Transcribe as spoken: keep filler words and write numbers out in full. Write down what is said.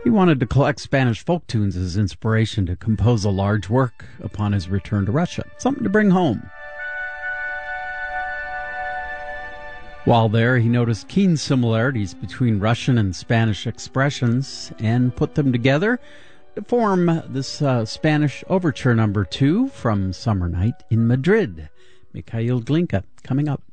He wanted to collect Spanish folk tunes as inspiration to compose a large work upon his return to Russia, something to bring home. While there, he noticed keen similarities between Russian and Spanish expressions and put them together to form this uh, Spanish Overture number two from Summer Night in Madrid. Mikhail Glinka, coming up.